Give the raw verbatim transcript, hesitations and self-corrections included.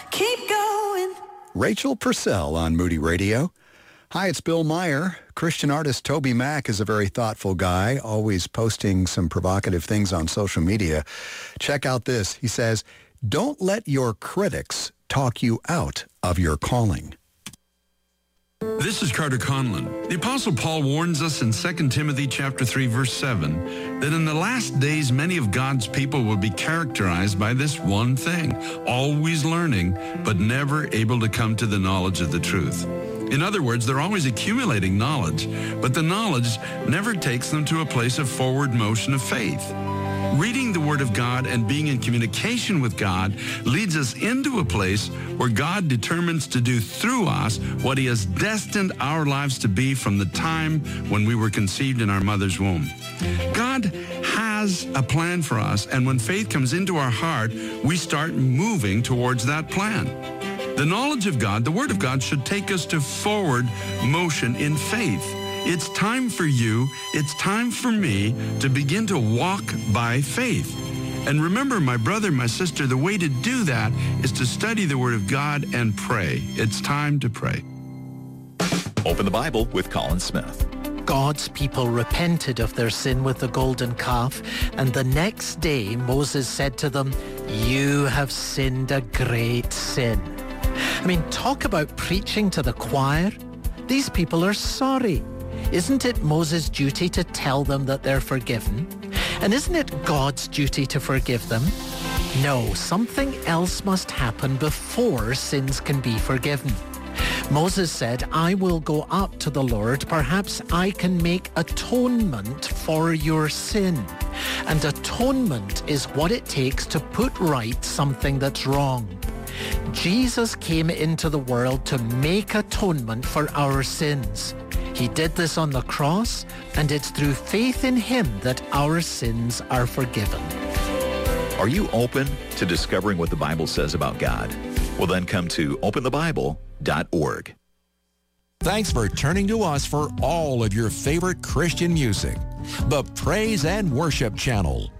Keep going. Rachel Purcell on Moody Radio. Hi, it's Bill Meyer. Christian artist Toby Mac is a very thoughtful guy, always posting some provocative things on social media. Check out this. He says, "Don't let your critics talk you out of your calling." This is Carter Conlon. The Apostle Paul warns us in Second Timothy chapter three, verse seven, that in the last days many of God's people will be characterized by this one thing, always learning, but never able to come to the knowledge of the truth. In other words, they're always accumulating knowledge, but the knowledge never takes them to a place of forward motion of faith. Reading the Word of God and being in communication with God leads us into a place where God determines to do through us what He has destined our lives to be from the time when we were conceived in our mother's womb. God has a plan for us, and when faith comes into our heart, we start moving towards that plan. The knowledge of God, the Word of God, should take us to forward motion in faith. It's time for you, it's time for me to begin to walk by faith. And remember, my brother, my sister, the way to do that is to study the Word of God and pray. It's time to pray. Open the Bible with Colin Smith. God's people repented of their sin with the golden calf, and the next day Moses said to them, "You have sinned a great sin." I mean, talk about preaching to the choir. These people are sorry. Isn't it Moses' duty to tell them that they're forgiven? And isn't it God's duty to forgive them? No, something else must happen before sins can be forgiven. Moses said, "I will go up to the Lord. Perhaps I can make atonement for your sin." And atonement is what it takes to put right something that's wrong. Jesus came into the world to make atonement for our sins. He did this on the cross, and it's through faith in Him that our sins are forgiven. Are you open to discovering what the Bible says about God? Well, then come to open the bible dot org. Thanks for turning to us for all of your favorite Christian music. The Praise and Worship Channel.